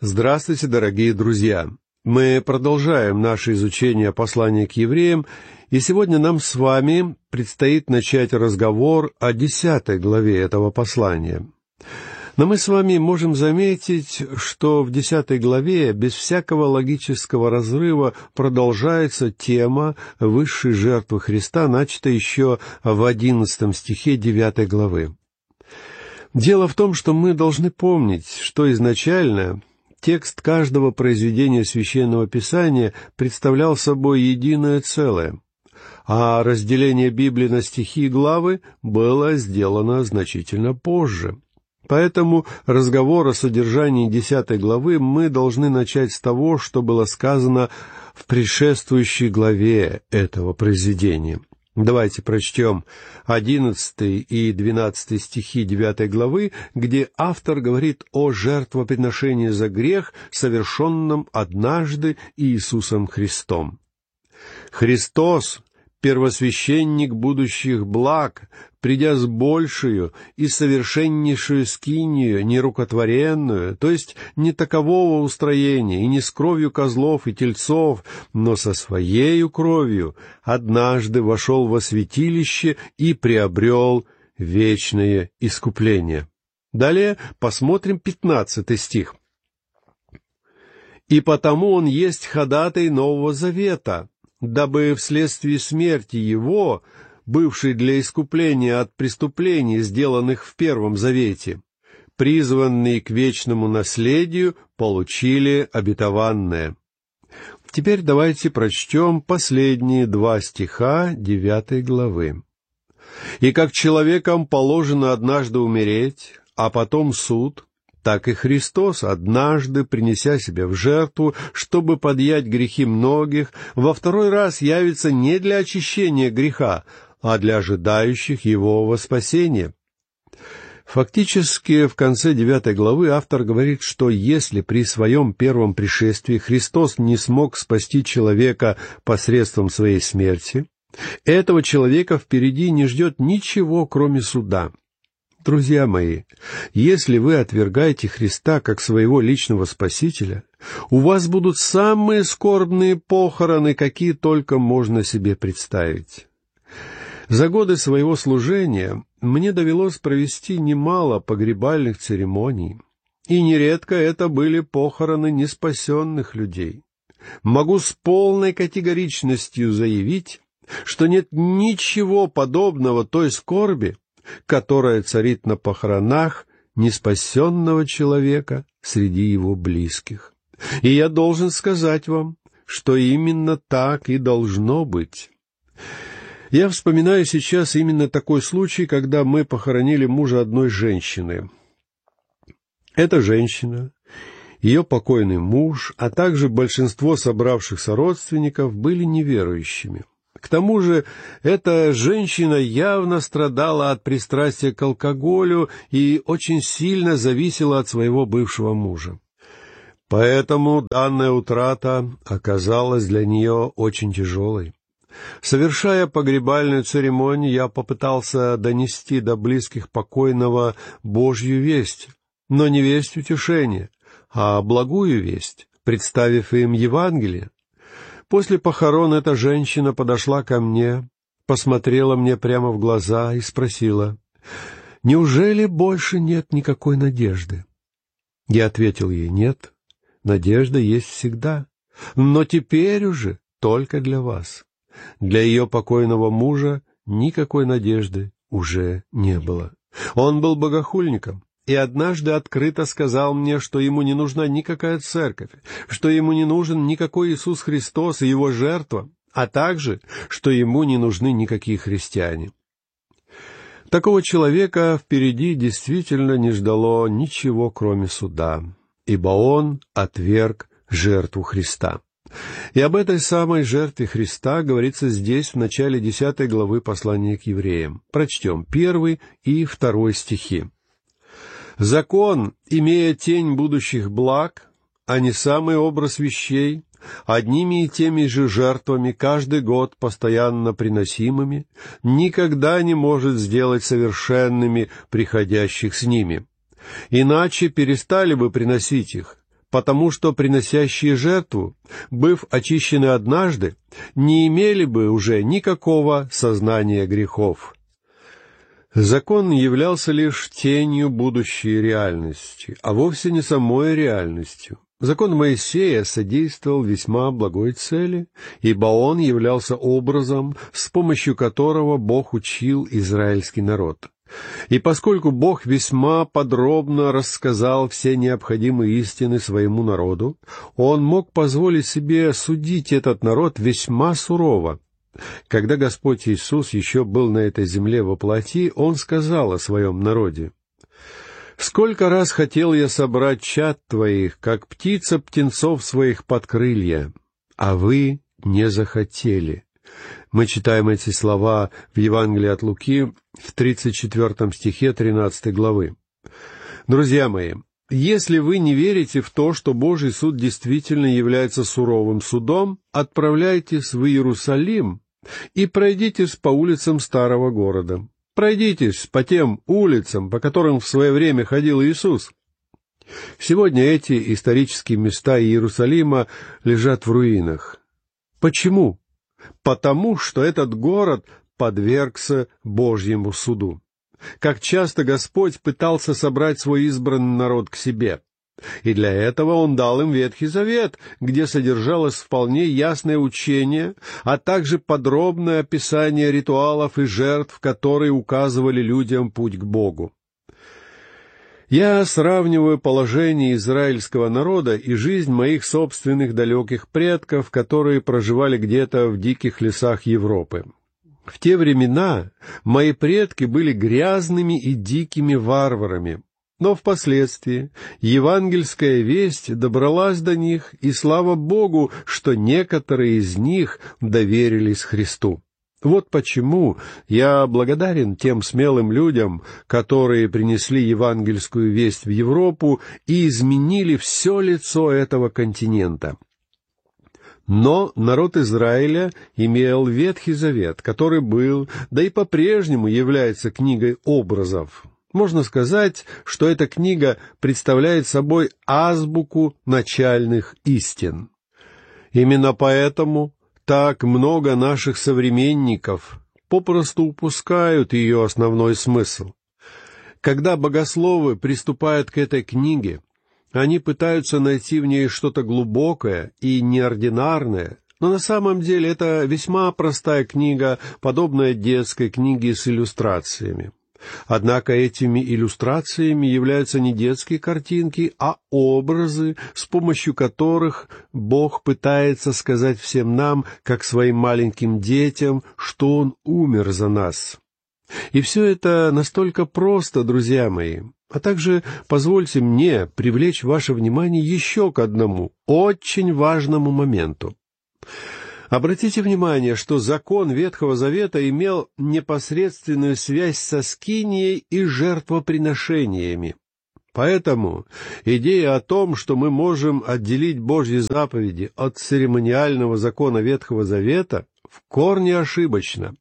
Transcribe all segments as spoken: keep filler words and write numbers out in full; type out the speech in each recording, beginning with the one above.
Здравствуйте, дорогие друзья! Мы продолжаем наше изучение послания к евреям, и сегодня нам с вами предстоит начать разговор о десятой главе этого послания. Но мы с вами можем заметить, что в десятой главе без всякого логического разрыва продолжается тема высшей жертвы Христа, начатая еще в одиннадцатом стихе девятой главы. Дело в том, что мы должны помнить, что изначально текст каждого произведения Священного Писания представлял собой единое целое, а разделение Библии на стихи и главы было сделано значительно позже. Поэтому разговор о содержании десятой главы мы должны начать с того, что было сказано в предшествующей главе этого произведения. Давайте прочтем одиннадцатый и двенадцатый стихи девятой главы, где автор говорит о жертвоприношении за грех, совершенном однажды Иисусом Христом. «Христос, первосвященник будущих благ, придя с большую и совершеннейшую скинию, нерукотворенную, то есть не такового устроения, и не с кровью козлов и тельцов, но со своею кровью, однажды вошел во святилище и приобрел вечное искупление». Далее посмотрим пятнадцатый стих. «И потому он есть ходатай Нового Завета, дабы вследствие смерти его, бывшей для искупления от преступлений, сделанных в Первом Завете, призванные к вечному наследию, получили обетованное». Теперь давайте прочтем последние два стиха девятой главы. «И как человекам положено однажды умереть, а потом суд, так и Христос, однажды принеся себя в жертву, чтобы подъять грехи многих, во второй раз явится не для очищения греха, а для ожидающих его во спасение». Фактически, в конце девятой главы автор говорит, что если при своем первом пришествии Христос не смог спасти человека посредством своей смерти, этого человека впереди не ждет ничего, кроме суда. Друзья мои, если вы отвергаете Христа как своего личного Спасителя, у вас будут самые скорбные похороны, какие только можно себе представить. За годы своего служения мне довелось провести немало погребальных церемоний, и нередко это были похороны неспасенных людей. Могу с полной категоричностью заявить, что нет ничего подобного той скорби, которая царит на похоронах неспасенного человека среди его близких. И я должен сказать вам, что именно так и должно быть. Я вспоминаю сейчас именно такой случай, когда мы похоронили мужа одной женщины. Эта женщина, ее покойный муж, а также большинство собравшихся родственников были неверующими. К тому же эта женщина явно страдала от пристрастия к алкоголю и очень сильно зависела от своего бывшего мужа. Поэтому данная утрата оказалась для нее очень тяжелой. Совершая погребальную церемонию, я попытался донести до близких покойного Божью весть, но не весть утешения, а благую весть, представив им Евангелие. После похорон эта женщина подошла ко мне, посмотрела мне прямо в глаза и спросила: «Неужели больше нет никакой надежды?» Я ответил ей: «Нет, надежда есть всегда, но теперь уже только для вас». Для ее покойного мужа никакой надежды уже не было. Он был богохульником, и однажды открыто сказал мне, что ему не нужна никакая церковь, что ему не нужен никакой Иисус Христос и его жертва, а также, что ему не нужны никакие христиане. Такого человека впереди действительно не ждало ничего, кроме суда, ибо он отверг жертву Христа. И об этой самой жертве Христа говорится здесь, в начале десятой главы послания к евреям. Прочтем первый и второй стихи. «Закон, имея тень будущих благ, а не самый образ вещей, одними и теми же жертвами каждый год постоянно приносимыми, никогда не может сделать совершенными приходящих с ними. Иначе перестали бы приносить их, потому что приносящие жертву, быв очищены однажды, не имели бы уже никакого сознания грехов. Закон являлся лишь тенью будущей реальности, а вовсе не самой реальностью. Закон Моисея содействовал весьма благой цели, ибо он являлся образом, с помощью которого Бог учил израильский народ. И поскольку Бог весьма подробно рассказал все необходимые истины своему народу, Он мог позволить себе судить этот народ весьма сурово. Когда Господь Иисус еще был на этой земле во плоти, Он сказал о своем народе: «Сколько раз хотел я собрать чад твоих, как птица птенцов своих под крылья, а вы не захотели». Мы читаем эти слова в Евангелии от Луки в тридцать четвёртом стихе тринадцатой главы. Друзья мои, если вы не верите в то, что Божий суд действительно является суровым судом, отправляйтесь в Иерусалим и пройдитесь по улицам старого города. Пройдитесь по тем улицам, по которым в свое время ходил Иисус. Сегодня эти исторические места Иерусалима лежат в руинах. Почему? Потому что этот город подвергся Божьему суду. Как часто Господь пытался собрать свой избранный народ к себе. И для этого Он дал им Ветхий Завет, где содержалось вполне ясное учение, а также подробное описание ритуалов и жертв, которые указывали людям путь к Богу. Я сравниваю положение израильского народа и жизнь моих собственных далеких предков, которые проживали где-то в диких лесах Европы. В те времена мои предки были грязными и дикими варварами, но впоследствии евангельская весть добралась до них, и слава Богу, что некоторые из них доверились Христу. Вот почему я благодарен тем смелым людям, которые принесли евангельскую весть в Европу и изменили все лицо этого континента. Но народ Израиля имел Ветхий Завет, который был, да и по-прежнему является книгой образов. Можно сказать, что эта книга представляет собой азбуку начальных истин. Именно поэтому так много наших современников попросту упускают ее основной смысл. Когда богословы приступают к этой книге, они пытаются найти в ней что-то глубокое и неординарное, но на самом деле это весьма простая книга, подобная детской книге с иллюстрациями. Однако этими иллюстрациями являются не детские картинки, а образы, с помощью которых Бог пытается сказать всем нам, как своим маленьким детям, что Он умер за нас. И все это настолько просто, друзья мои. А также позвольте мне привлечь ваше внимание еще к одному очень важному моменту. Обратите внимание, что закон Ветхого Завета имел непосредственную связь со скинией и жертвоприношениями. Поэтому идея о том, что мы можем отделить Божьи заповеди от церемониального закона Ветхого Завета, в корне ошибочна.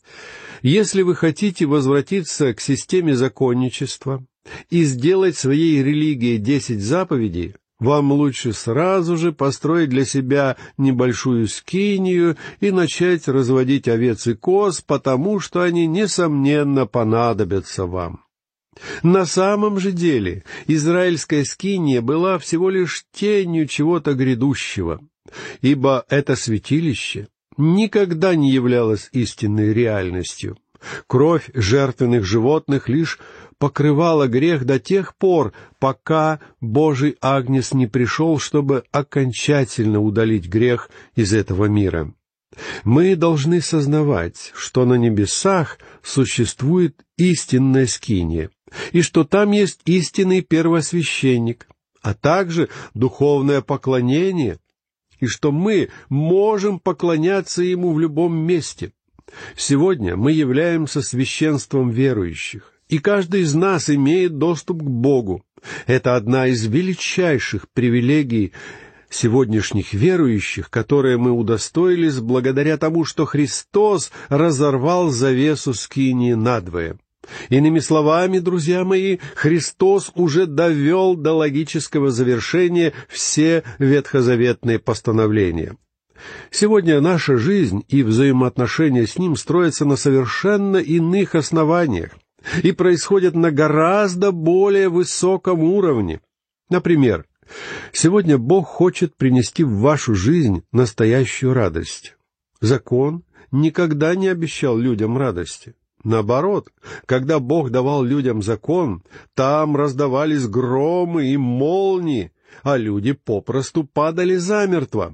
Если вы хотите возвратиться к системе законничества и сделать своей религией десять заповедей, вам лучше сразу же построить для себя небольшую скинию и начать разводить овец и коз, потому что они, несомненно, понадобятся вам. На самом же деле израильская скиния была всего лишь тенью чего-то грядущего, ибо это святилище никогда не являлось истинной реальностью. Кровь жертвенных животных лишь покрывала грех до тех пор, пока Божий Агнец не пришел, чтобы окончательно удалить грех из этого мира. Мы должны сознавать, что на небесах существует истинная скиния, и что там есть истинный первосвященник, а также духовное поклонение, и что мы можем поклоняться Ему в любом месте. Сегодня мы являемся священством верующих, и каждый из нас имеет доступ к Богу. Это одна из величайших привилегий сегодняшних верующих, которые мы удостоились благодаря тому, что Христос разорвал завесу скинии надвое. Иными словами, друзья мои, Христос уже довел до логического завершения все ветхозаветные постановления. Сегодня наша жизнь и взаимоотношения с Ним строятся на совершенно иных основаниях и происходят на гораздо более высоком уровне. Например, сегодня Бог хочет принести в вашу жизнь настоящую радость. Закон никогда не обещал людям радости. Наоборот, когда Бог давал людям закон, там раздавались громы и молнии, а люди попросту падали замертво.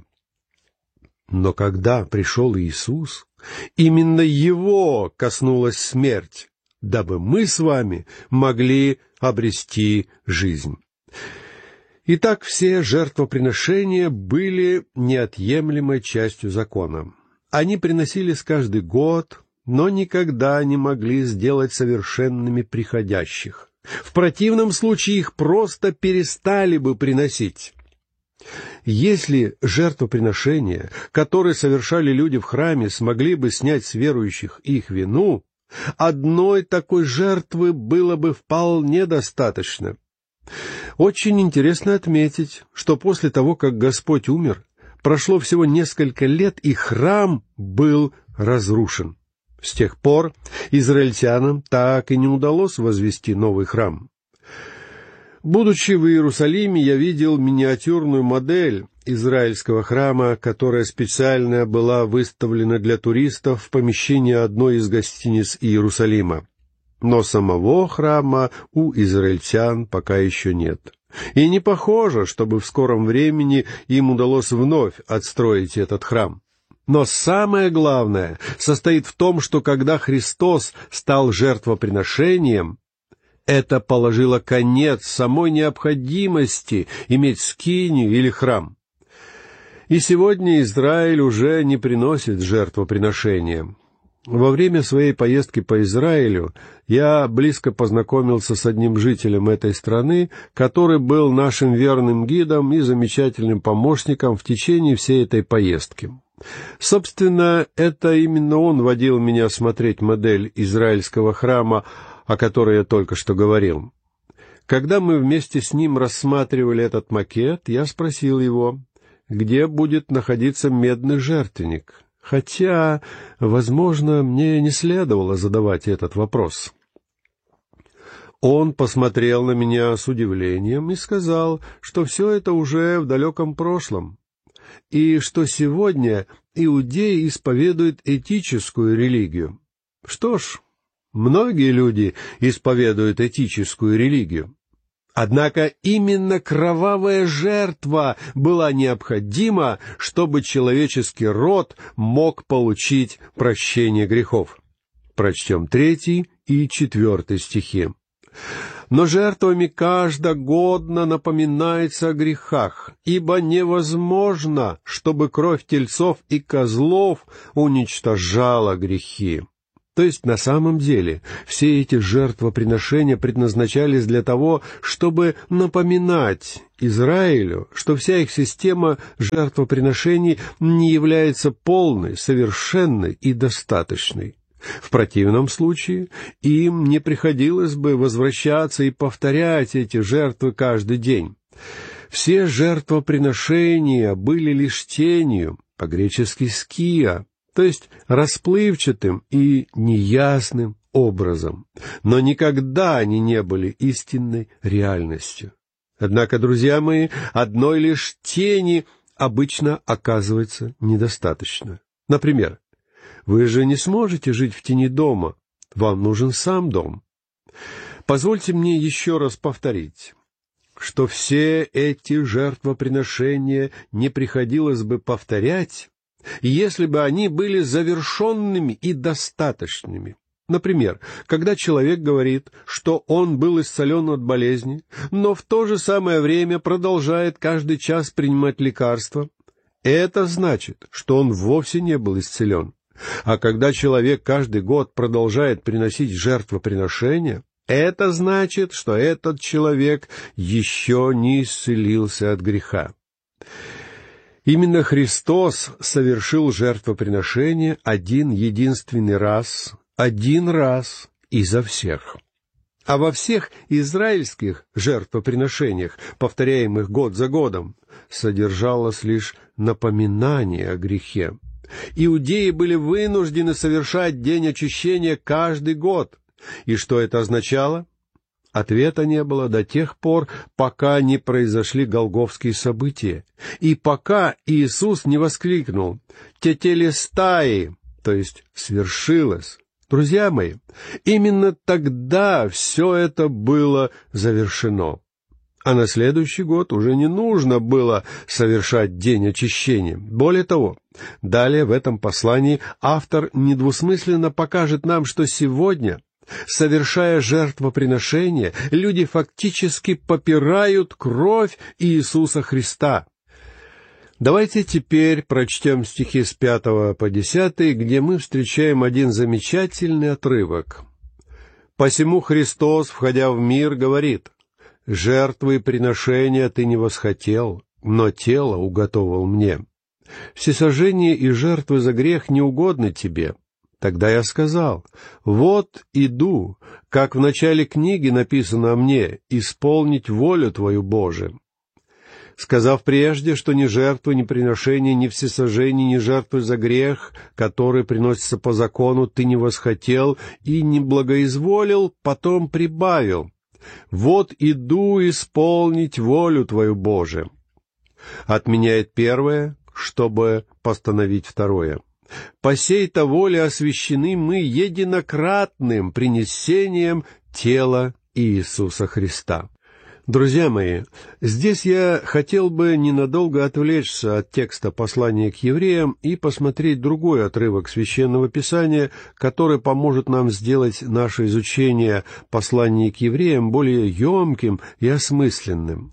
Но когда пришел Иисус, именно Его коснулась смерть, дабы мы с вами могли обрести жизнь. Итак, все жертвоприношения были неотъемлемой частью закона. Они приносились каждый год, но никогда не могли сделать совершенными приходящих. В противном случае их просто перестали бы приносить. Если жертвоприношения, которые совершали люди в храме, смогли бы снять с верующих их вину, одной такой жертвы было бы вполне достаточно. Очень интересно отметить, что после того, как Господь умер, прошло всего несколько лет, и храм был разрушен. С тех пор израильтянам так и не удалось возвести новый храм. Будучи в Иерусалиме, я видел миниатюрную модель израильского храма, которая специально была выставлена для туристов в помещении одной из гостиниц Иерусалима. Но самого храма у израильтян пока еще нет. И не похоже, чтобы в скором времени им удалось вновь отстроить этот храм. Но самое главное состоит в том, что когда Христос стал жертвоприношением, это положило конец самой необходимости иметь скинию или храм. И сегодня Израиль уже не приносит жертвоприношения. Во время своей поездки по Израилю я близко познакомился с одним жителем этой страны, который был нашим верным гидом и замечательным помощником в течение всей этой поездки. Собственно, это именно он водил меня смотреть модель израильского храма, о которой я только что говорил. Когда мы вместе с ним рассматривали этот макет, я спросил его, где будет находиться медный жертвенник, хотя, возможно, мне не следовало задавать этот вопрос. Он посмотрел на меня с удивлением и сказал, что все это уже в далеком прошлом, и что сегодня иудеи исповедуют этическую религию. Что ж, многие люди исповедуют этическую религию. Однако именно кровавая жертва была необходима, чтобы человеческий род мог получить прощение грехов. Прочтем третий и четвертый стихи. «Но жертвами каждогодно напоминается о грехах, ибо невозможно, чтобы кровь тельцов и козлов уничтожала грехи». То есть, на самом деле, все эти жертвоприношения предназначались для того, чтобы напоминать Израилю, что вся их система жертвоприношений не является полной, совершенной и достаточной. В противном случае им не приходилось бы возвращаться и повторять эти жертвы каждый день. Все жертвоприношения были лишь тенью, по-гречески «ския», то есть расплывчатым и неясным образом, но никогда они не были истинной реальностью. Однако, друзья мои, одной лишь тени обычно оказывается недостаточно. Например, вы же не сможете жить в тени дома, вам нужен сам дом. Позвольте мне еще раз повторить, что все эти жертвоприношения не приходилось бы повторять, если бы они были завершенными и достаточными. Например, когда человек говорит, что он был исцелен от болезни, но в то же самое время продолжает каждый час принимать лекарства, это значит, что он вовсе не был исцелен. А когда человек каждый год продолжает приносить жертвоприношения, это значит, что этот человек еще не исцелился от греха. Именно Христос совершил жертвоприношение один единственный раз, один раз и за всех. А во всех израильских жертвоприношениях, повторяемых год за годом, содержалось лишь напоминание о грехе. Иудеи были вынуждены совершать день очищения каждый год. И что это означало? Ответа не было до тех пор, пока не произошли голгофские события, и пока Иисус не воскликнул «Тетелестай», то есть «свершилось». Друзья мои, именно тогда все это было завершено. А на следующий год уже не нужно было совершать день очищения. Более того, далее в этом послании автор недвусмысленно покажет нам, что сегодня, совершая жертвоприношение, люди фактически попирают кровь Иисуса Христа. Давайте теперь прочтем стихи с пятого по десятый, где мы встречаем один замечательный отрывок. «Посему Христос, входя в мир, говорит: жертвы и приношения ты не восхотел, но тело уготовал мне. Всесожжение и жертвы за грех не угодны тебе. Тогда я сказал: вот иду, как в начале книги написано о мне, исполнить волю твою, Боже. Сказав прежде, что ни жертвы, ни приношения, ни всесожжения, ни жертвы за грех, которые приносятся по закону, ты не восхотел и не благоизволил, потом прибавил: вот иду исполнить волю твою, Боже. Отменяет первое, чтобы постановить второе. По сей-то воле освящены мы единократным принесением тела Иисуса Христа». Друзья мои, здесь я хотел бы ненадолго отвлечься от текста послания к евреям и посмотреть другой отрывок Священного Писания, который поможет нам сделать наше изучение послания к евреям более емким и осмысленным.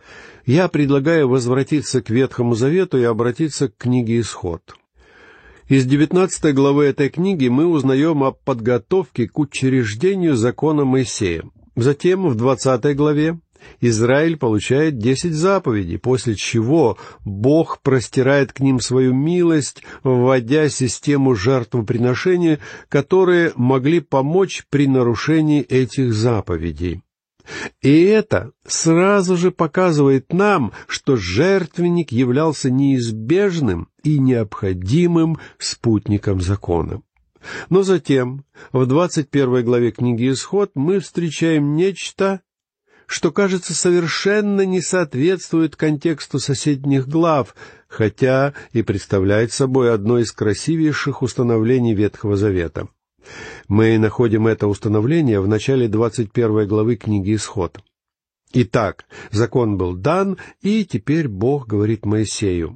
Я предлагаю возвратиться к Ветхому Завету и обратиться к книге «Исход». Из девятнадцатой главы этой книги мы узнаем о подготовке к учреждению закона Моисея. Затем в двадцатой главе Израиль получает десять заповедей, после чего Бог простирает к ним свою милость, вводя систему жертвоприношения, которые могли помочь при нарушении этих заповедей. И это сразу же показывает нам, что жертвенник являлся неизбежным и необходимым спутником закона. Но затем, в двадцать первой главе книги «Исход», мы встречаем нечто, что, кажется, совершенно не соответствует контексту соседних глав, хотя и представляет собой одно из красивейших установлений Ветхого Завета. Мы находим это установление в начале двадцать первой главы книги «Исход». Итак, закон был дан, и теперь Бог говорит Моисею: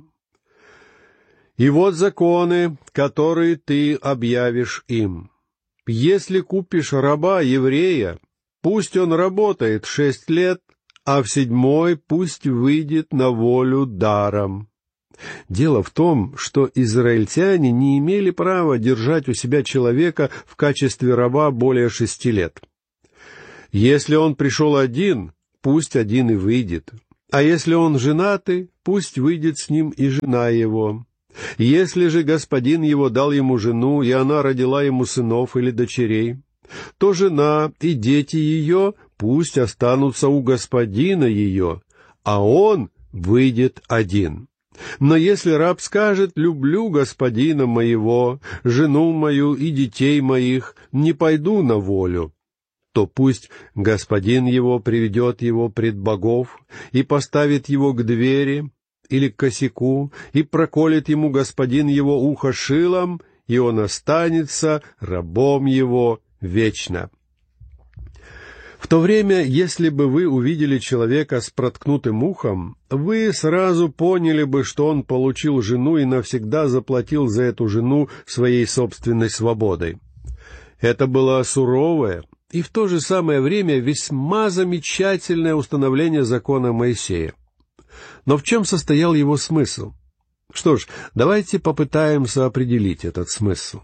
«И вот законы, которые ты объявишь им. Если купишь раба еврея, пусть он работает шесть лет, а в седьмой пусть выйдет на волю даром». Дело в том, что израильтяне не имели права держать у себя человека в качестве раба более шести лет. Если он пришел один, пусть один и выйдет. А если он женатый, пусть выйдет с ним и жена его. Если же господин его дал ему жену, и она родила ему сынов или дочерей, то жена и дети ее пусть останутся у господина ее, а он выйдет один. Но если раб скажет: «Люблю господина моего, жену мою и детей моих, не пойду на волю», то пусть господин его приведет его пред богов и поставит его к двери или к косяку, и проколет ему господин его ухо шилом, и он останется рабом его вечно. В то время, если бы вы увидели человека с проткнутым ухом, вы сразу поняли бы, что он получил жену и навсегда заплатил за эту жену своей собственной свободой. Это было суровое и в то же самое время весьма замечательное установление закона Моисея. Но в чем состоял его смысл? Что ж, давайте попытаемся определить этот смысл.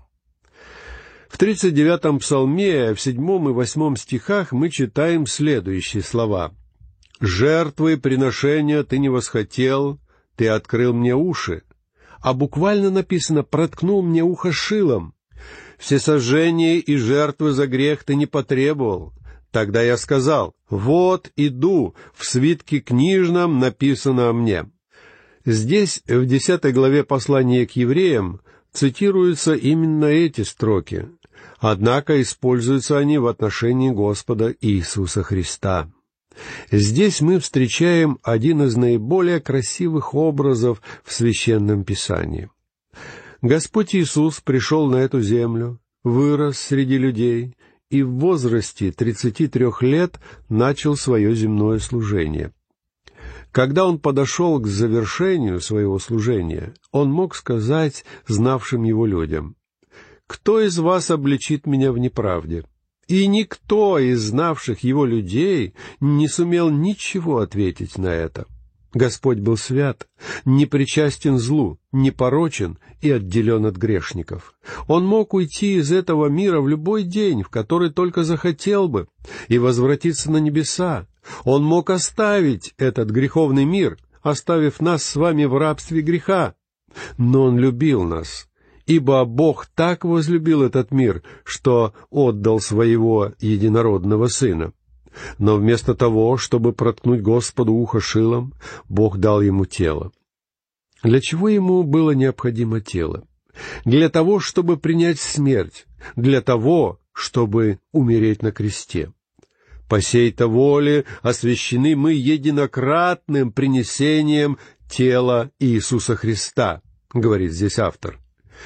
В тридцать девятом псалме, в седьмом и восьмом стихах мы читаем следующие слова: «Жертвы и приношения ты не восхотел, ты открыл мне уши». А буквально написано: «проткнул мне ухо шилом». Всесожжения и жертвы за грех ты не потребовал. Тогда я сказал: вот иду, в свитке книжном написано о мне». Здесь, в десятой главе послания к евреям, цитируются именно эти строки, однако используются они в отношении Господа Иисуса Христа. Здесь мы встречаем один из наиболее красивых образов в Священном Писании. Господь Иисус пришел на эту землю, вырос среди людей и в возрасте тридцати трех лет начал свое земное служение. Когда он подошел к завершению своего служения, он мог сказать знавшим его людям: «Кто из вас обличит меня в неправде?» И никто из знавших его людей не сумел ничего ответить на это. Господь был свят, не причастен злу, непорочен и отделен от грешников. Он мог уйти из этого мира в любой день, в который только захотел бы, и возвратиться на небеса. Он мог оставить этот греховный мир, оставив нас с вами в рабстве греха. Но Он любил нас, ибо Бог так возлюбил этот мир, что отдал Своего единородного Сына. Но вместо того, чтобы проткнуть Господу ухо шилом, Бог дал Ему тело. Для чего Ему было необходимо тело? Для того, чтобы принять смерть, для того, чтобы умереть на кресте. По сей-то воле освящены мы единократным принесением тела Иисуса Христа, говорит здесь автор.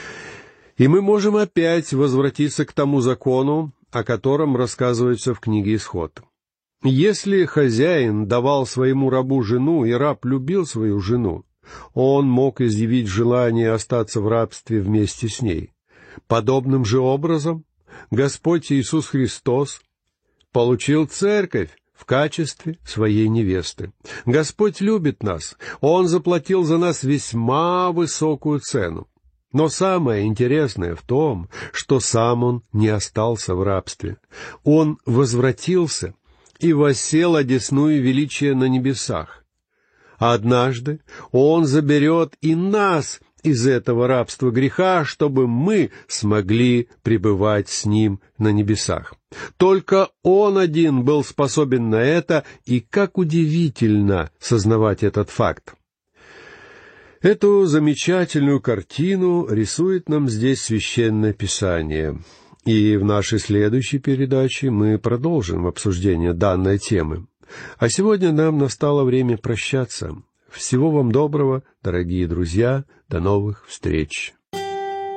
И мы можем опять возвратиться к тому закону, о котором рассказывается в книге «Исход». Если хозяин давал своему рабу жену, и раб любил свою жену, он мог изъявить желание остаться в рабстве вместе с ней. Подобным же образом Господь Иисус Христос получил церковь в качестве своей невесты. Господь любит нас, Он заплатил за нас весьма высокую цену. Но самое интересное в том, что сам Он не остался в рабстве. Он возвратился и воссел одесную величия на небесах. А однажды Он заберет и нас из этого рабства греха, чтобы мы смогли пребывать с Ним на небесах. Только Он один был способен на это, и как удивительно сознавать этот факт. Эту замечательную картину рисует нам здесь Священное Писание. И в нашей следующей передаче мы продолжим обсуждение данной темы. А сегодня нам настало время прощаться. Всего вам доброго, дорогие друзья, до новых встреч.